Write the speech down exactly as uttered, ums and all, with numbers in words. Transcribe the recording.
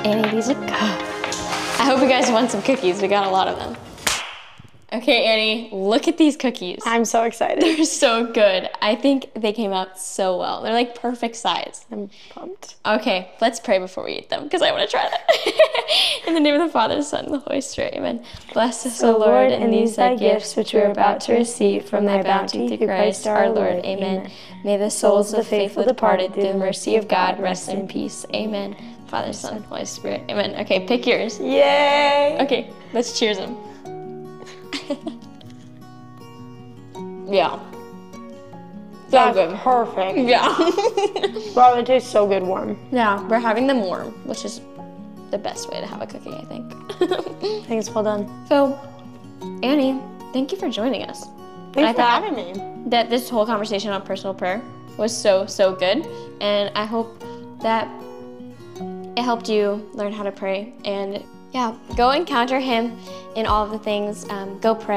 Annie, these are good. I hope you guys want some cookies. We got a lot of them. Okay, Annie, look at these cookies. I'm so excited. They're so good. I think they came out so well. They're like perfect size. I'm pumped. Okay, let's pray before we eat them because I want to try that. In the name of the Father, the Son, and the Holy Spirit, amen. Bless us, O Lord, in these thy gifts which we are about to receive from thy bounty through Christ our Lord, amen. May the souls of the faithful departed through the mercy of God rest in peace, amen. Father, Son, Holy Spirit, amen. Okay, pick yours. Yay! Okay, let's cheers them. Yeah. So That's good. perfect. Yeah. Wow, it tastes so good warm. Yeah, we're having them warm, which is the best way to have a cookie, I think. Thanks, well done. So, Annie, thank you for joining us. Thanks I for thought having me. that this whole conversation on personal prayer was so, so good. And I hope that it helped you learn how to pray. And yeah, go encounter him in all of the things. Um, go pray.